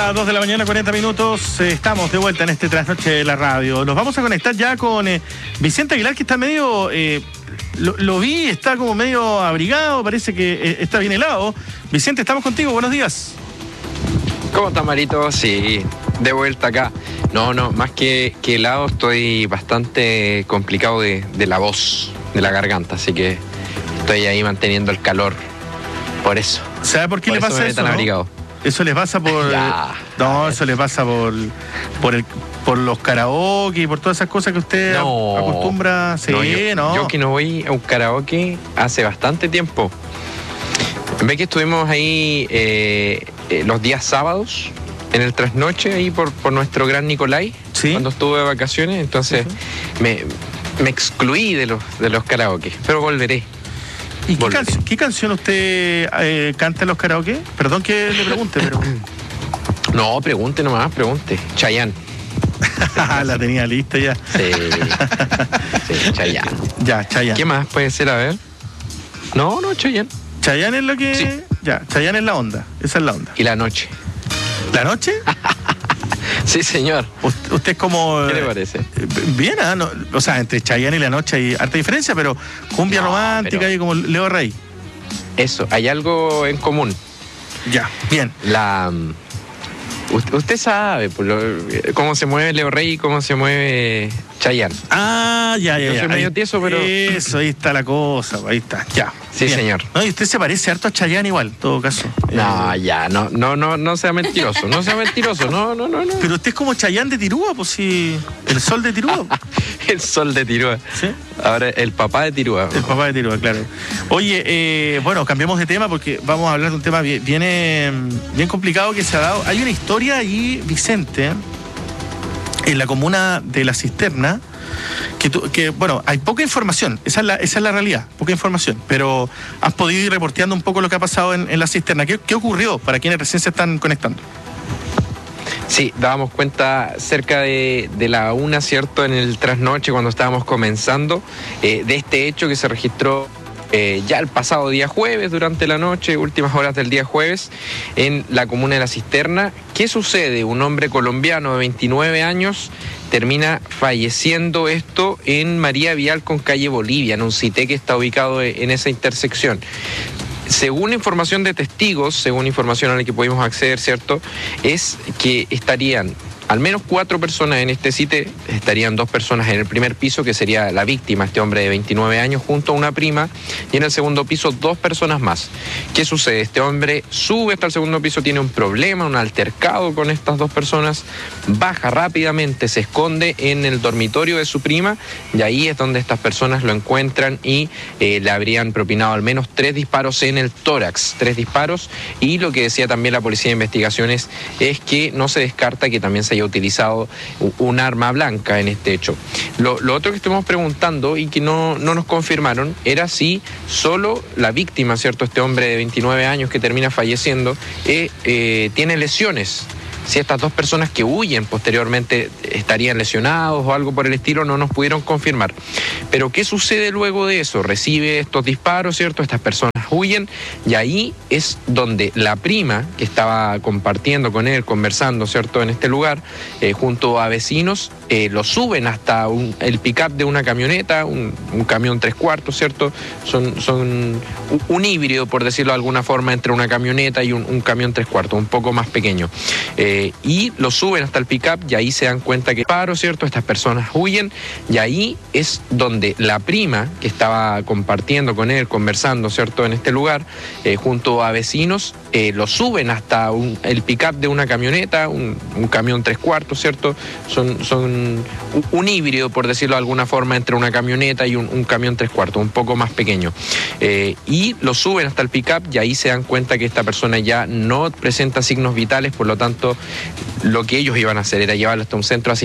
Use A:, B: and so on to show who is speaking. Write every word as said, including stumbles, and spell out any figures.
A: las dos de la mañana, cuarenta minutos. Eh, estamos de vuelta en este trasnoche de la radio. Nos vamos a conectar ya con eh, Vicente Aguilar, que está medio... Eh, lo, lo vi, está como medio abrigado, parece que eh, está bien helado. Vicente, estamos contigo, buenos días.
B: ¿Cómo estás, Marito? Sí, de vuelta acá. No, no, más que, que helado, estoy bastante complicado de, de la voz, de la garganta, así que estoy ahí manteniendo el calor. Por eso.
A: ¿Sabe por qué
B: por
A: le pasa
B: eso?
A: eso?
B: Tan
A: ¿No? Eso les pasa por...
B: Ya.
A: No, eso les pasa por por el por los karaoke y por todas esas cosas que usted
B: no,
A: acostumbra. Sí,
B: no, yo,
A: no.
B: Yo que no voy a un karaoke hace bastante tiempo. Ve que estuvimos ahí eh, eh, los días sábados en el trasnoche ahí por, por nuestro gran Nicolai,
A: ¿sí?
B: Cuando estuve de vacaciones, entonces uh-huh. me, me excluí de los, de los karaoke, pero volveré.
A: ¿Y qué, can qué canción usted eh, canta en los karaoke? Perdón que le pregunte, pero...
B: No, pregunte nomás, pregunte. Chayanne.
A: La tenía lista ya.
B: Sí, sí, Chayanne.
A: Ya, Chayanne.
B: ¿Qué más puede ser? A ver. No, no, Chayanne.
A: Chayanne es lo que...
B: Sí.
A: Ya, Chayanne es la onda. Esa es la onda.
B: Y la noche.
A: ¿La noche?
B: Sí, señor.
A: Usted, usted es como...
B: ¿Qué le parece?
A: Bien, ¿eh? No, o sea, entre Chayanne y la noche hay harta diferencia, pero cumbia no, romántica pero... y como Leo Rey.
B: Eso, hay algo en común.
A: Ya, bien.
B: La... Usted sabe por lo, cómo se mueve Leo Rey y cómo se mueve Chayanne.
A: Ah, ya, ya,
B: Yo
A: ya.
B: soy medio tieso, pero...
A: Eso, ahí está la cosa, ahí está, ya.
B: Sí,
A: bien.
B: Señor.
A: No, y usted se parece harto a Chayanne igual, en todo caso.
B: No,
A: eh...
B: ya, no, no, no, no sea mentiroso, no sea mentiroso, no, no, no, no.
A: Pero usted es como Chayanne de Tirúa, pues sí, el sol de Tirúa.
B: El sol de Tirúa.
A: ¿Sí?
B: Ahora, el papá de Tirúa.
A: El papá de Tirúa, claro. Oye, eh, bueno, cambiamos de tema porque vamos a hablar de un tema bien, bien, eh, bien complicado que se ha dado. Hay una historia allí, Vicente, en la comuna de La Cisterna, que, tú, que bueno, hay poca información, esa es, la, esa es la realidad, poca información, pero has podido ir reporteando un poco lo que ha pasado en, en La Cisterna. ¿Qué, qué ocurrió para quienes recién se están conectando?
B: Sí, dábamos cuenta cerca de, de la una, ¿cierto?, en el trasnoche cuando estábamos comenzando, eh, de este hecho que se registró eh, ya el pasado día jueves, durante la noche, últimas horas del día jueves, en la comuna de La Cisterna. ¿Qué sucede? Un hombre colombiano de veintinueve años termina falleciendo, esto en María Vial con calle Bolivia, en un CITE que está ubicado en esa intersección. Según información de testigos, según información a la que pudimos acceder, ¿cierto?, es que estarían al menos cuatro personas en este sitio, estarían dos personas en el primer piso, que sería la víctima, este hombre de veintinueve años, junto a una prima, y en el segundo piso dos personas más. ¿Qué sucede? Este hombre sube hasta el segundo piso, tiene un problema, un altercado con estas dos personas, baja rápidamente, se esconde en el dormitorio de su prima, y ahí es donde estas personas lo encuentran y eh, le habrían propinado al menos tres disparos en el tórax, tres disparos, y lo que decía también la Policía de Investigaciones es que no se descarta que también se haya utilizado un arma blanca en este hecho. Lo, lo otro que estuvimos preguntando y que no, no nos confirmaron era si solo la víctima, ¿cierto?, este hombre de veintinueve años que termina falleciendo, eh, eh, tiene lesiones. Si estas dos personas que huyen posteriormente estarían lesionados o algo por el estilo, no nos pudieron confirmar. Pero ¿qué sucede luego de eso? Recibe estos disparos, ¿cierto? Estas personas huyen y ahí es donde la prima, que estaba compartiendo con él, conversando, ¿cierto?, en este lugar, eh, junto a vecinos, eh, lo suben hasta un, el pick-up de una camioneta, un, un camión tres cuartos, ¿cierto? Son, son un híbrido, por decirlo de alguna forma, entre una camioneta y un, un camión tres cuartos, un poco más pequeño. Eh, y lo suben hasta el pick-up y ahí se dan cuenta que paro, ¿cierto? Estas personas huyen y ahí es donde la prima, que estaba compartiendo con él, conversando, ¿cierto?, en este lugar, eh, junto a vecinos, eh, lo suben hasta un, el pick-up de una camioneta, un, un camión tres cuartos, ¿cierto? Son, son un híbrido, por decirlo de alguna forma, entre una camioneta y un, un camión tres cuartos, un poco más pequeño. Eh, y lo suben hasta el pick-up y ahí se dan cuenta que esta persona ya no presenta signos vitales, por lo tanto, lo que ellos iban a hacer era llevarlo hasta un centro así